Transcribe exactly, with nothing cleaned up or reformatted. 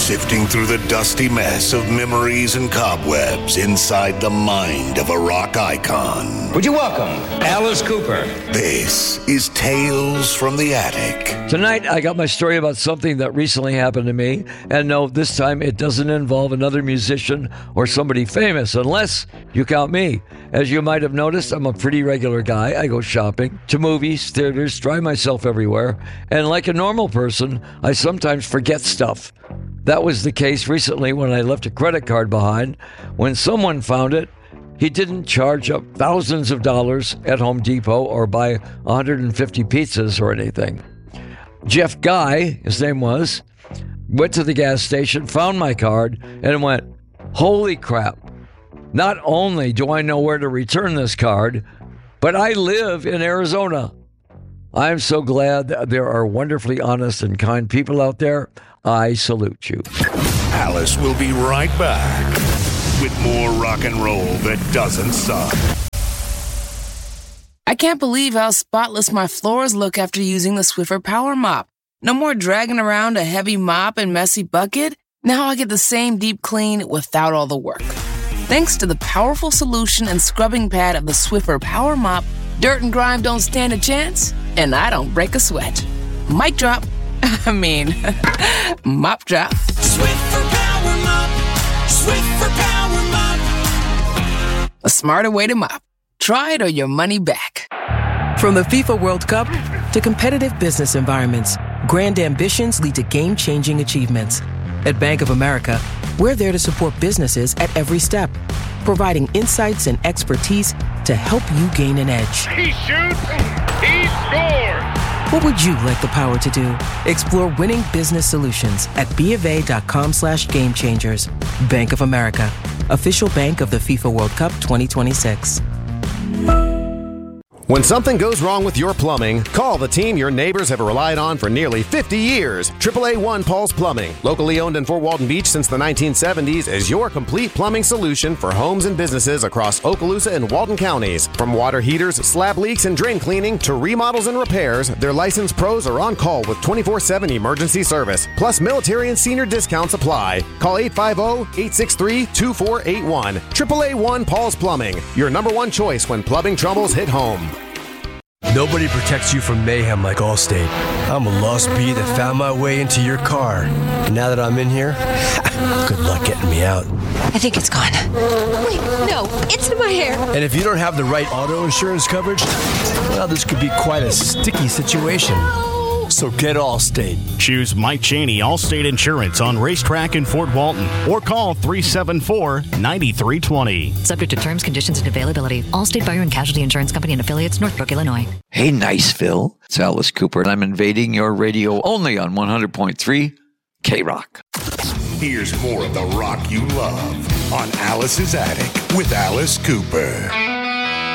sifting through the dusty mess of memories and cobwebs inside the mind of a rock icon. Would you welcome Alice Cooper? This is Tales from the Attic. Tonight, I got my story about something that recently happened to me. And no, this time it doesn't involve another musician or somebody famous, unless you count me. As you might have noticed, I'm a pretty regular guy. I go shopping, to movies, theaters, drive myself everywhere. And like a normal person, I sometimes forget stuff. That was the case recently when I left a credit card behind. When someone found it, he didn't charge up thousands of dollars at Home Depot or buy one hundred fifty pizzas or anything. Jeff Guy, his name was, went to the gas station, found my card, and went, holy crap. Not only do I know where to return this card, but I live in Arizona. I'm so glad that there are wonderfully honest and kind people out there. I salute you. Alice will be right back with more rock and roll that doesn't suck. I can't believe how spotless my floors look after using the Swiffer Power Mop. No more dragging around a heavy mop and messy bucket. Now I get the same deep clean without all the work. Thanks to the powerful solution and scrubbing pad of the Swiffer Power Mop, dirt and grime don't stand a chance, and I don't break a sweat. Mic drop. I mean, mop drop. Swiffer Power Mop. Swiffer Power Mop. A smarter way to mop. Try it or your money back. From the FIFA World Cup to competitive business environments, grand ambitions lead to game-changing achievements. At Bank of America, we're there to support businesses at every step, providing insights and expertise to help you gain an edge. He shoots, he scores! What would you like the power to do? Explore winning business solutions at BofA.com slash game changers. Bank of America, official bank of the FIFA World Cup twenty twenty-six. When something goes wrong with your plumbing, call the team your neighbors have relied on for nearly fifty years. triple A one Paul's Plumbing, locally owned in Fort Walton Beach since the nineteen seventies, is your complete plumbing solution for homes and businesses across Okaloosa and Walton counties. From water heaters, slab leaks, and drain cleaning to remodels and repairs, their licensed pros are on call with twenty-four seven emergency service. Plus, military and senior discounts apply. Call eight five zero, eight six three, two four eight one. triple A one Paul's Plumbing, your number one choice when plumbing troubles hit home. Nobody protects you from mayhem like Allstate. I'm a lost bee that found my way into your car. And now that I'm in here, good luck getting me out. I think it's gone. Wait, no, it's in my hair. And if you don't have the right auto insurance coverage, well, this could be quite a sticky situation. So get Allstate. Choose Mike Cheney Allstate Insurance on Racetrack in Fort Walton or call three seven four, nine three two zero. Subject to terms, conditions, and availability. Allstate Fire and Casualty Insurance Company and affiliates, Northbrook, Illinois. Hey, Niceville. It's Alice Cooper, and I'm invading your radio only on one hundred point three K-Rock. Here's more of the rock you love on Alice's Attic with Alice Cooper.